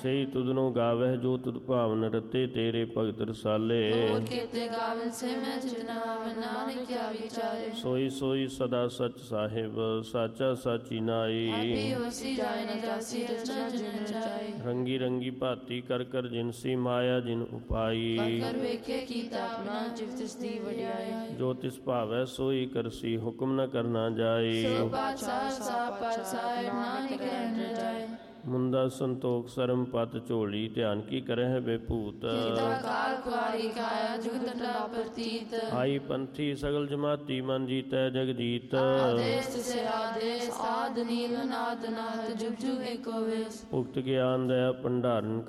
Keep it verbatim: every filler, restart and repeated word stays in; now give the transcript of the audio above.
ਸਹੀ ਤੁਧਨੋ ਗਾਵਹਿ ਜੋ ਤੁਧ ਭਾਵਨ ਰਤੇ ਤੇਰੇ ਭਗਤ ਰਸਾਲੇ। ਹੋਰ ਕੀਤੇ ਗਾਵਨ ਸੇ ਮੈਂ ਜਿਤਨਾ ਨਾਨਕ ਕਿਆ ਵਿਚਾਰੇ। ਸੋਈ ਸੋਈ ਸਦਾ ਸਚ ਸਾਹਿਬ ਸਾਚਾ ਸਾਚੀ ਨਾਈ। ਆਪੇ ਹੋਸੀ ਜਾਇ ਨ ਜਾਸੀ ਰਚਨਾ ਜਿਨ ਰਚਾਈ। ਰੰਗੀ ਰੰਗੀ ਭਾਤੀ ਕਰ ਕਰ ਜਿਨਸੀ ਮਾਇਆ ਜਿਨ ਉਪਾਈ। ਕਰ ਵੇਖੇ ਕੀਤਾ ਆਪਣਾ ਜਿਵ ਤਿਸ ਦੀ ਵਡਿਆਈ। ਜੋ ਤਿਸ ਭਾਵੈ ਸੋਈ ਕਰਸੀ ਹੁਕਮ ਨ ਕਰਨਾ ਜਾਈ। ਸੋ ਪਾਤਸ਼ਾਹ ਸਾ ਪਾਤਸ਼ਾਹ ਨਾਨਕ ਕਹਿ ਨ ਜਾਏ। ਮੁੰਦਾ ਸੰਤੋਖ ਸਰਮ ਪਤ ਝੋਲੀ ਧਿਆਨ ਕੀ ਕਰਹਿ ਬੇਭੂਤ। ਕੀਤਾ ਕਾਲ ਕੁਆਰੀ ਕਾਇਆ ਜੁਗਤ ਟਾ ਪ੍ਰਤੀਤ। ਆਈ ਪੰਥੀ ਸਗਲ ਜਮਾਤੀ ਮਨ ਜੀਤੈ ਜਗ ਜੀਤ। ਆਦੇਸ ਸੇ ਆਦੇਸ ਆਦ ਨੀਲ ਨਾਦ ਨਾਦ ਜੁਗ ਜੁਗ ਏਕੋ ਵੇਸ। ਉਕਤ ਗਿਆਨ ਦਇਆ ਭੰਡਾਰਨ